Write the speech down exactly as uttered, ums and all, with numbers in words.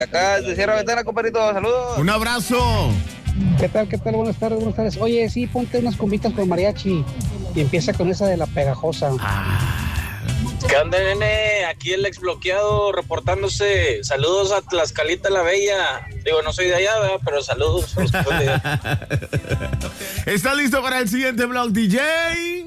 Acá de Sierra Ventana, compadrito, saludos. Un abrazo. ¿Qué tal, qué tal? Buenas tardes, buenas tardes. Oye, sí, ponte unas cumbitas con mariachi y empieza con esa de la pegajosa. ¿Qué onda, nene? Aquí el exbloqueado reportándose. Saludos a Tlaxcalita la Bella. Digo, no soy de allá, ¿verdad? Pero saludos. ¿Está listo para el siguiente blog, D J?